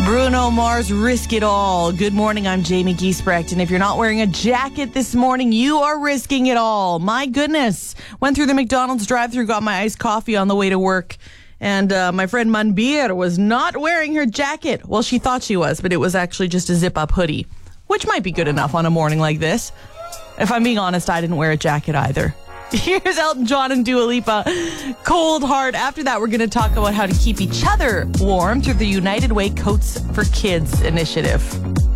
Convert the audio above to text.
Bruno Mars, Risk It All. Good morning, I'm Jamie Giesbrecht, and if you're not wearing a jacket this morning, you are risking it all. My goodness. Went through the McDonald's drive-thru, got my iced coffee on the way to work, and my friend Manbir was not wearing her jacket. Well, she thought she was, but it was actually just a zip-up hoodie, which might be good enough on a morning like this. If I'm being honest, I didn't wear a jacket either. Here's Elton John and Dua Lipa, Cold Heart. After that, we're going to talk about how to keep each other warm through the United Way Coats for Kids initiative.